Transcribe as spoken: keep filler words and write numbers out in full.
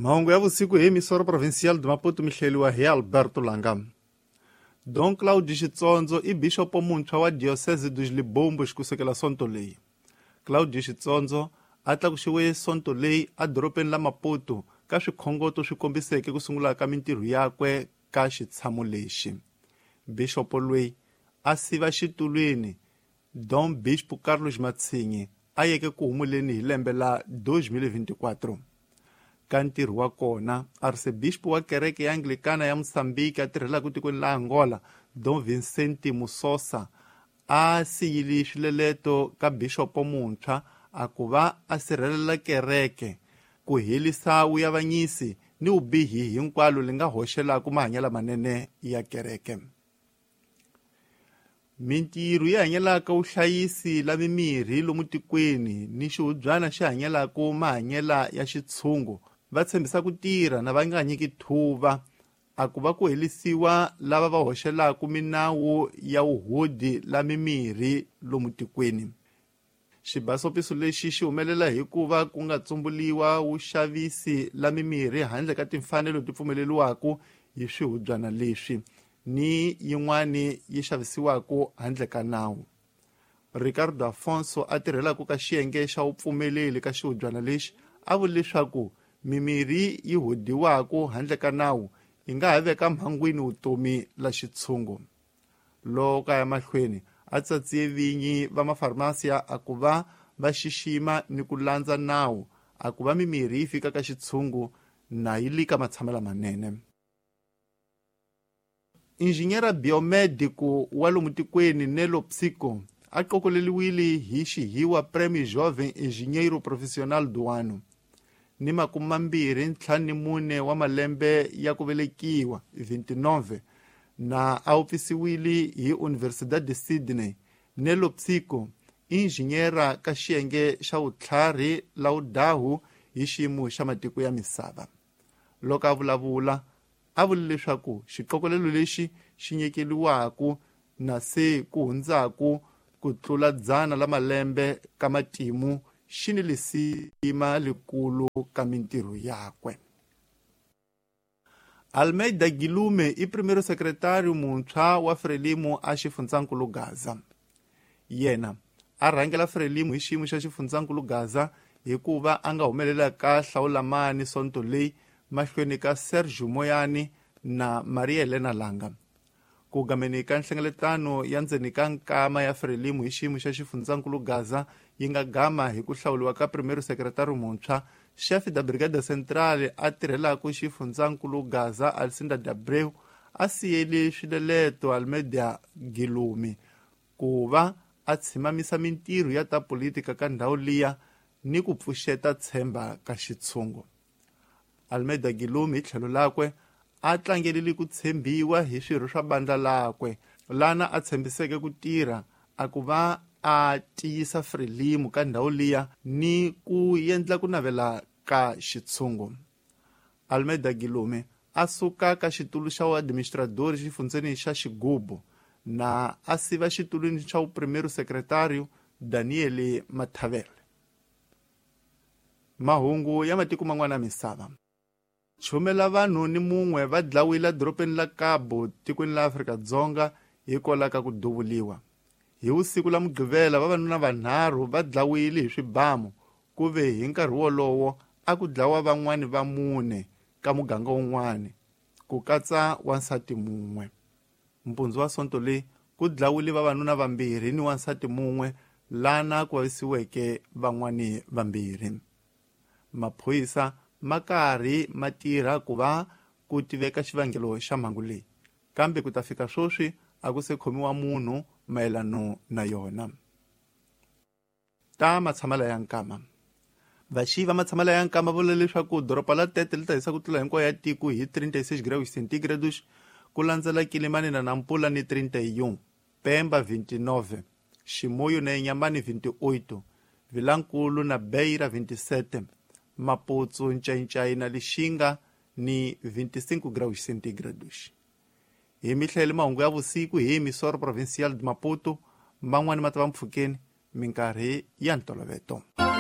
Mahungu ya vusiku hi emisora provincial de Maputo mihleliwa hi Alberto Langa. Don Claudio Xitsonzo i bishopo muntshwa wa Diocese dos Libombos kusukela sonto leyi. Claudio Xitsonzo a tlakuxiwe sonto leyi a doropeni la Maputo ka swikhongoto swi kombiseke ku sungula ka mintirho yakwe ka xitshamo lexi. Bishopo loyi a siva xitulwini Don Bispo Carlos Matsinyi a yeke ku humuleni hi lembe la dois mil e vinte e quatro. Ka ntirho wa kona arcebispo wa kereke ya anglikana ya Moçambique a tirhelaka tikweni la Angola Don Vicente Musosa a siyile swileleto ka bishopo muntshwa a ku va a sirhelela kereke ku helisa vuyavanyisi ni vubihi hinkwalo li nga hoxelaka mahanyelo manene ya kereke. Mintirho yi hanyelaka vuhlayisi la mimirhi lomu tikweni ni xihubyana xi hanyelaka mahanyela ya xitshungu va tshembisa ku tirha na va nga nyiki thuva a ku va ku helisiwa lava va hoxelaka minawu ya vuhudi la mimirhi lomu tikweni. Xibasopiso lexi xi humelela hi ku va ku nga tsumbuliwa vuxavisi la mimirhi handle ka timfanelo ti pfumeleliwaka hi swihubyana leswi ni yin'wani yi xavisiwaka handle ka nawu. Ricardo Afonso a tirhelaka ka xiyenge xa vupfumeleli ka xihubyana lexi a vula leswaku mimirhi yi hudiwaka handle ka nawu yi nga ha veka mhangwini vutomi la xitshungu. Loko ya mahlweni a tsatsiye vinyi va mafarmasiya a ku va va xixima ni ku landza nawu a ku va mimirhi yi fika ka xitshungu na yi lika matshamela manene. Injiniera biomedico wa lomu tikweni Nelo Psico a qokoleliwile hi xihiwa Prêmio Jovem Engenheiro Profissional do Ano ni makumi mambirhi ntlhanu ni mune wa malembe ya ku velekiwa twenty-nine na a ofisiwile hi Universidade de Sydney. Nelo Psico injiniera ka xiyenge xa vutlhari la vudahu hi xiyimo xa matiko ya misava. Loko a vulavula a vula leswaku xiqokolelo lexi xi nyekeliwaku na se ku hundzaku ku tlula dzana la malembe ka matimu xi ni lisima likulu ka mintirho yakwe. Almeida Gilume i primero secretário muntshwa wa Frelimo a xifundzankulu Gaza. Yena a rhangela Frelimo hi xiyimo xa xifundzankulu Gaza hikuva a nga humelela ka hlawulamani sonto leyi mahlweni ka Sergio Moyani na Maria Helena Langa. Ku gameni ka nhlengeletano ya ndzeni ka nkama ya Frelimo hi xiyimo xa xifundzankulu Gaza yi nga gama hi ku hlawuliwa ka primero secretário muntshwa chefe da brigada central a tirhelaka xifundzankulu Gaza Alcinda de Abreu a siyele swileleto Almeida Gilume ku va a tshimamisa mintirho ya ta politika ka ndhawu liya ni ku pfuxeta tshemba ka xitshungu. Almeida Gilume hi tlhelo lakwe a tlangelile ku tshembiwa hi swirho swa bandla lakwe lana a tshembiseke ku tirha a ku va a tiyisa Frelimo ka ndhawu liya ni ku endla ku navela ka xitshungu. Almeida Gilume a suka ka xitulu xa administrador xifundzeni xa Xigubu na a siva xitulwini xa vuprimeiro secretário Daniel Matavele. Mahungu ya matiko man'wana misava. Chumela vanhu ni mun'we va dlawile doropeni la Cabo tikweni la Afrika-Dzonga hikwalaho ka ku duvuliwa. Hi vusiku la mugqivela vavanuna vanharhu va dlawile hi swibamu ku ve hi nkarhi wolowo a ku dlawa van'wani va mune ka muganga wun'wana ku katsa wansati mun'we. Mpundzu wa sonto leyi ku dlawile vavanuna vambirhi ni wansati mun'we lana ku vavisiweke van'wani vambirhi. Maphoyisa ma karhi ma tirha ku va ku tiveka xivangelo xa mhangu leyi kambe ku ta fika swoswi a ku se khomiwa munhu mayelano na yona. Ta matshamela ya nkama. Vaxi va matshamela ya nkama vula leswaku doropa la Tete li ta hisa ku tlula hinkwayo ya tiko hi thirty-six graus centígrados ku landzela Kilimani na Nampula ni thirty-one, Pemba twenty-nine, Ximoyo na Inhambane twenty-eight, Vilankulu na Beira twenty-seven, Maputo, Nchaichai na Lixinga ni twenty-five graus centígrados. Hi mihlele mahungu ya vusiku hi emisora provincial de Maputo man'wani ma ta va mpfhukeni minkarhi ya ntolovelo.